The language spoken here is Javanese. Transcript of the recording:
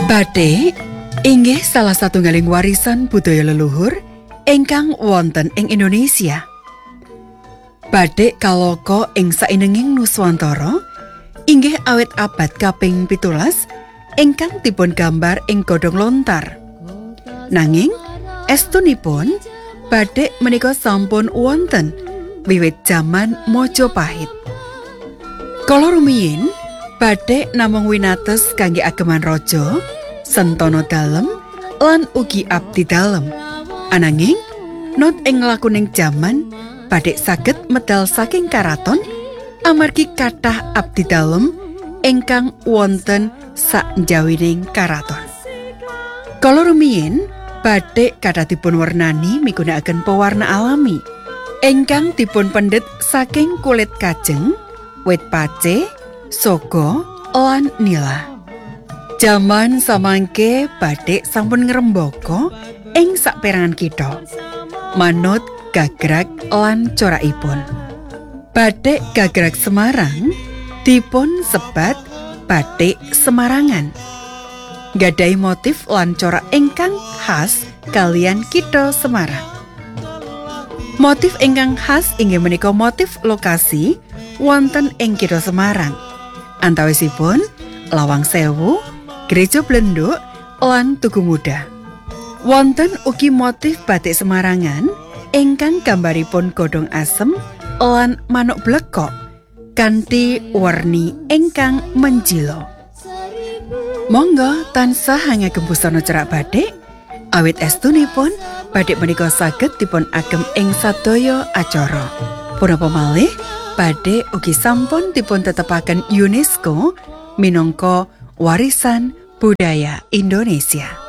Bathik inggih salah satunggaling warisan budaya leluhur ingkang wonten ing Indonesia. Bathik kaloka ing sainenging Nuswantara inggih awit abad kaping 17 ingkang dipun gambar ing godhong lontar. Nanging estunipun bathik menika sampun wonten wiwit jaman Majapahit. Kala rumiyin bathik namung winates kangge ageman raja, sentana dalem lan ugi abdi dalem. Ananging not ing lakuning jaman bathik saged medal saking karaton amargi kathah abdi dalem ingkang wonten sakjawining karaton. Kala rumiyin bathik kathah dipun wernani migunakaken pewarna alami ingkang dipun pendhet saking kulit kajeng, wit pace, sogo, lan nila. Jaman samangke bathik sampun ngrembaka ing saperangan kitha manut gagrag lan corakipun. Bathik gagrag Semarang dipun sebat bathik Semarangan. Gadhahi motif lan corak ingkang khas kalian kitha Semarang. Motif ingkang khas inggih menika motif lokasi wonten ing kitha Semarang. Antawisipun Lawang Sewu, Gereja Blenduk, lan Tugu Muda. Wonten ugi motif bathik Semarangan ingkang gambaripun godhong asem lan manuk blekok kanthi werni ingkang menjilo. Monggo tansah ngagem busana cerak bathik, awit estunipun bathik menika saged dipun agem ing sadaya acara. Punapa malih bathik ugi sampun dipun tetepaken UNESCO minangka warisan budaya Indonesia.